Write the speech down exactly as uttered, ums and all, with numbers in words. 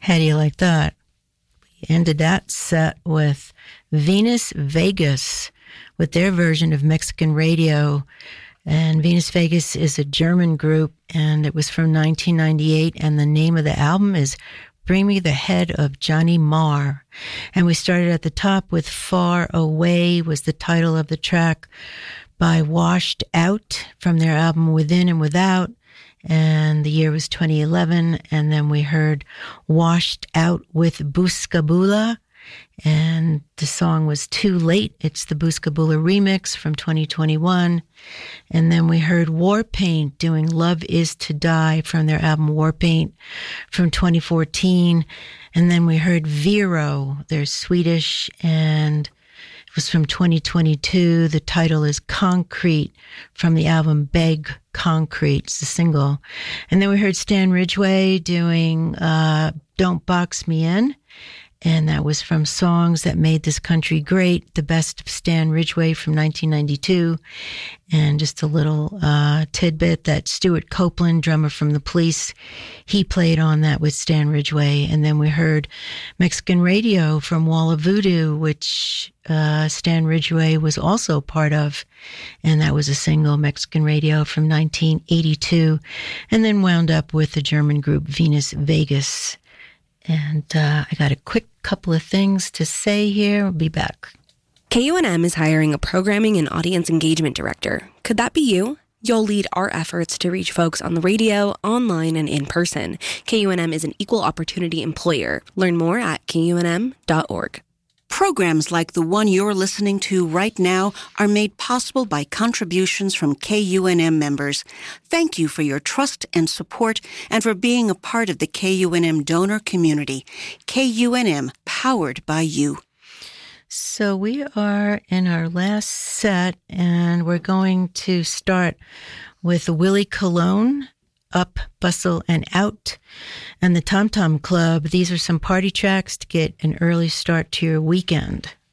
How do you like that? We ended that set with Venus Vegas with their version of Mexican Radio. And Venus Vegas is a German group, and it was from nineteen ninety-eight, and the name of the album is Bring Me the Head of Johnny Marr. And we started at the top with Far Away was the title of the track by Washed Out from their album Within and Without. And the year was twenty eleven. And then we heard Washed Out with Buscabula. And the song was Too Late. It's the Buscabula remix from twenty twenty-one. And then we heard Warpaint doing Love Is to Die from their album Warpaint from twenty fourteen. And then we heard Vero. They're Swedish, and it was from twenty twenty-two. The title is Concrete from the album Beg Concrete. It's the single. And then we heard Stan Ridgway doing uh, Don't Box Me In. And that was from Songs That Made This Country Great, the best of Stan Ridgway from nineteen ninety-two. And just a little uh, tidbit that Stuart Copeland, drummer from The Police, he played on that with Stan Ridgway. And then we heard Mexican Radio from Wall of Voodoo, which uh, Stan Ridgway was also part of. And that was a single, Mexican Radio from nineteen eighty-two. And then wound up with the German group Venus Vegas. And uh, I got a quick couple of things to say here. We'll be back. K U N M is hiring a programming and audience engagement director. Could that be you? You'll lead our efforts to reach folks on the radio, online, and in person. K U N M is an equal opportunity employer. Learn more at K U N M dot org. Programs like the one you're listening to right now are made possible by contributions from K U N M members. Thank you for your trust and support and for being a part of the K U N M donor community. K U N M, powered by you. So we are in our last set, and we're going to start with Willie Colon, Up, Bustle, and Out, and the Tom Tom Club. These are some party tracks to get an early start to your weekend.